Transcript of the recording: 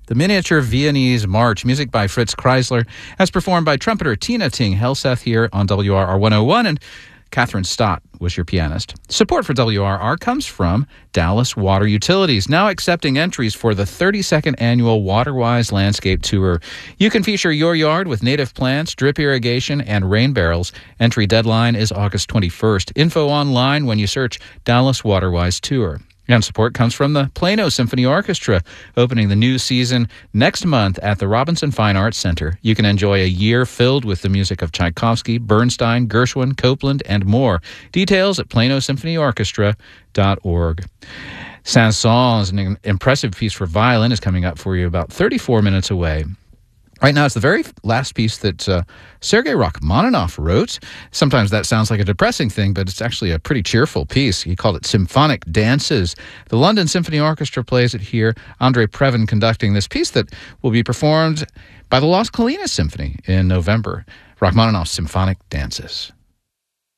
the Miniature Viennese March, music by Fritz Kreisler, as performed by trumpeter Tina Ting Helseth here on WRR 101, and Catherine Stott was your pianist. Support for WRR comes from Dallas Water Utilities, now accepting entries for the 32nd annual Waterwise Landscape Tour. You can feature your yard with native plants, drip irrigation, and rain barrels. Entry deadline is August 21st. Info online when you search Dallas Waterwise Tour. And support comes from the Plano Symphony Orchestra, opening the new season next month at the Robinson Fine Arts Center. You can enjoy a year filled with the music of Tchaikovsky, Bernstein, Gershwin, Copland, and more. Details at planosymphonyorchestra.org. Saint-Saëns, an impressive piece for violin, is coming up for you about 34 minutes away. Right now, it's the very last piece that Sergei Rachmaninoff wrote. Sometimes that sounds like a depressing thing, but it's actually a pretty cheerful piece. He called it Symphonic Dances. The London Symphony Orchestra plays it here. Andrei Previn conducting this piece that will be performed by the Las Colinas Symphony in November. Rachmaninoff's Symphonic Dances.